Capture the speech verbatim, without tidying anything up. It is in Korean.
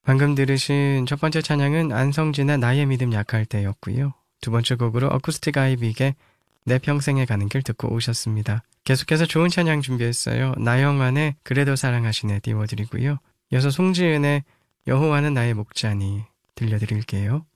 방금 들으신 첫 번째 찬양은 안성진의 나의 믿음 약할 때였고요. 두 번째 곡으로 어쿠스틱 아이빅의 내 평생에 가는 길 듣고 오셨습니다. 계속해서 좋은 찬양 준비했어요. 나영환의 그래도 사랑하시네 띄워드리고요. 이어서 송지은의 여호와는 나의 목자니 들려드릴게요.